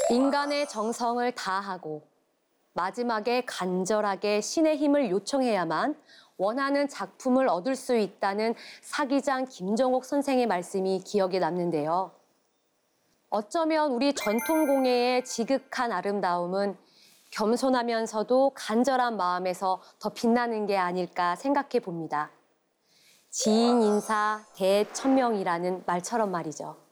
인간의 정성을 다하고 마지막에 간절하게 신의 힘을 요청해야만 원하는 작품을 얻을 수 있다는 사기장 김정옥 선생의 말씀이 기억에 남는데요. 어쩌면 우리 전통공예의 지극한 아름다움은 겸손하면서도 간절한 마음에서 더 빛나는 게 아닐까 생각해 봅니다. 지인인사 대천명이라는 말처럼 말이죠.